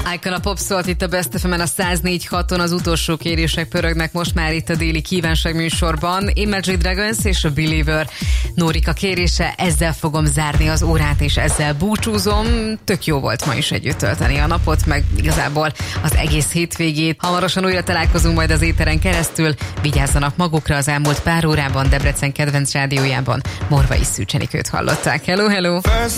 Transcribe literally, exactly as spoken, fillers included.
Icon a Pop szólt itt a Best ef emen a száz négy haton, az utolsó kérések pörögnek most már itt a déli kívánság műsorban. Imagine Dragons és a Believer Nórika kérése, ezzel fogom zárni az órát, és ezzel búcsúzom. Tök jó volt ma is együtt tölteni a napot, meg igazából az egész hétvégét. Hamarosan újra találkozunk majd az éteren keresztül. Vigyázzanak magukra, az elmúlt pár órában Debrecen kedvenc rádiójában Morvai Szűcs Enikőt hallották. Hello, hello!